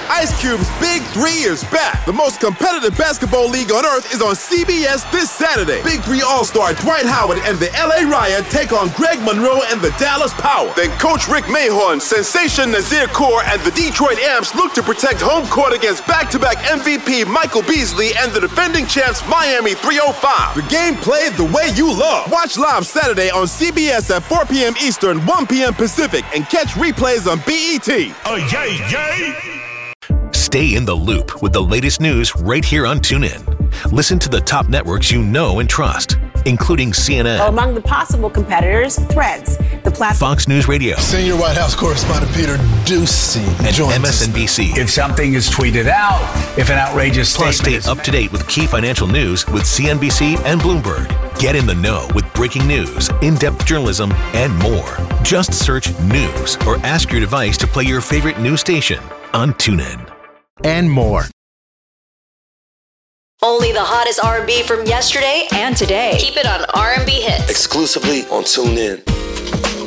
Ice Cube's Big 3 is back. The most competitive basketball league on earth is on CBS this Saturday. Big 3 All-Star Dwight Howard and the LA Riot take on Greg Monroe and the Dallas Power. Then Coach Rick Mahorn, Sensation Nazir Kaur, and the Detroit Amps look to protect home court against back-to-back MVP Michael Beasley and the defending champs Miami 305. The game played the way you love. Watch live Saturday on CBS at 4 p.m. Eastern, 1 p.m. Pacific, and catch replays on BET. Oh, yay, yay! Stay in the loop with the latest news right here on TuneIn. Listen to the top networks you know and trust, including CNN. Among the possible competitors, Threads, the platform. Fox News Radio. Senior White House correspondent Peter Doocy and joins MSNBC. If something is tweeted out, if an outrageous Plus, statement stay up to date with key financial news with CNBC and Bloomberg. Get in the know with breaking news, in-depth journalism, and more. Just search news or ask your device to play your favorite news station on TuneIn. And more. Only the hottest R&B from yesterday and today. Keep it on R&B Hits. Exclusively on TuneIn.